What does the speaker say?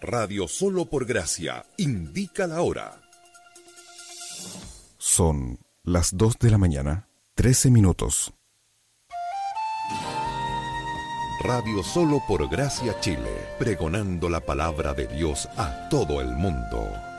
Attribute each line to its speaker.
Speaker 1: Radio Solo por Gracia indica la hora.
Speaker 2: Son las 2 de la mañana, 13 minutos.
Speaker 1: Radio Solo por Gracia Chile, pregonando la palabra de Dios a todo el mundo.